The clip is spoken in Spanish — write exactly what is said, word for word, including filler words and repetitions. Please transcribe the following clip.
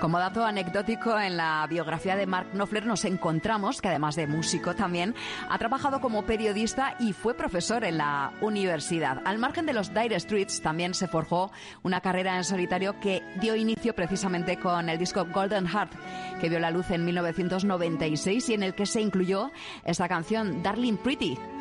Como dato anecdótico, en la biografía de Mark Knopfler nos encontramos que además de músico también ha trabajado como periodista y fue profesor en la universidad. Al margen de los Dire Straits también se forjó una carrera en solitario que dio inicio precisamente con el disco Golden Heart, que vio la luz en mil novecientos noventa y seis y en el que se incluyó esta canción Darling Pretty.